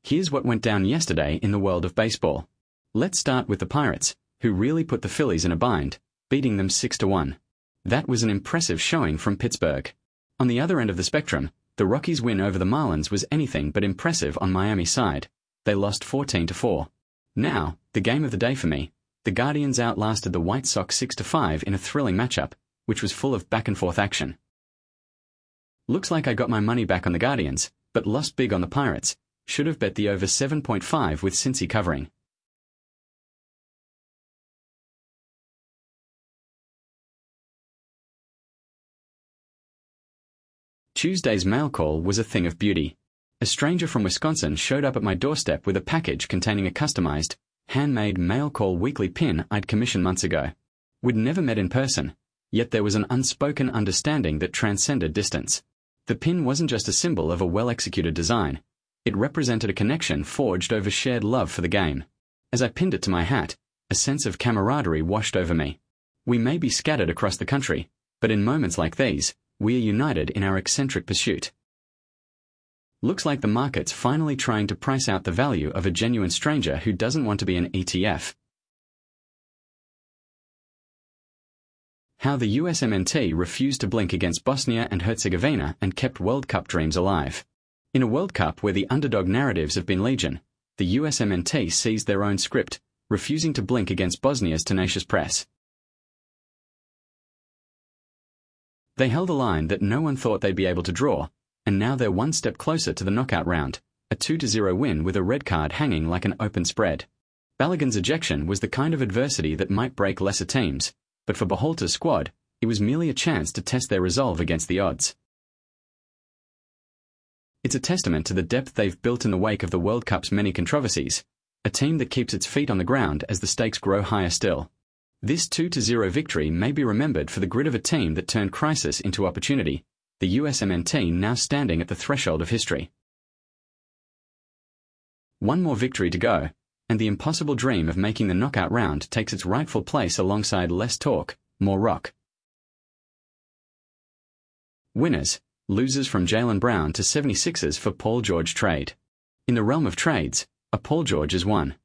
Here's what went down yesterday in the world of baseball. Let's start with the Pirates, who really put the Phillies in a bind, beating them 6-1. That was an impressive showing from Pittsburgh. On the other end of the spectrum, the Rockies' win over the Marlins was anything but impressive on Miami's side. They lost 14-4. Now, the game of the day for me. The Guardians outlasted the White Sox 6-5 in a thrilling matchup, which was full of back-and-forth action. Looks like I got my money back on the Guardians, but lost big on the Pirates. Should have bet the over 7.5 with Cincy covering. Tuesday's mail call was a thing of beauty. A stranger from Wisconsin showed up at my doorstep with a package containing a customized, handmade mail call weekly pin I'd commissioned months ago. We'd never met in person, yet there was an unspoken understanding that transcended distance. The pin wasn't just a symbol of a well-executed design. It represented a connection forged over shared love for the game. As I pinned it to my hat, a sense of camaraderie washed over me. We may be scattered across the country, but in moments like these, we are united in our eccentric pursuit. Looks like the market's finally trying to price out the value of a genuine stranger who doesn't want to be an ETF. How the USMNT refused to blink against Bosnia and Herzegovina and kept World Cup dreams alive. In a World Cup where the underdog narratives have been legion, the USMNT seized their own script, refusing to blink against Bosnia's tenacious press. They held a line that no one thought they'd be able to draw, and now they're one step closer to the knockout round, a 2-0 win with a red card hanging like an open spread. Balogun's ejection was the kind of adversity that might break lesser teams, but for Berhalter's squad, it was merely a chance to test their resolve against the odds. It's a testament to the depth they've built in the wake of the World Cup's many controversies, a team that keeps its feet on the ground as the stakes grow higher still. This 2-0 victory may be remembered for the grit of a team that turned crisis into opportunity, the USMNT now standing at the threshold of history. One more victory to go, and the impossible dream of making the knockout round takes its rightful place alongside less talk, more rock. Winners, losers from Jaylen Brown to 76ers for Paul George trade. In the realm of trades, a Paul George is one.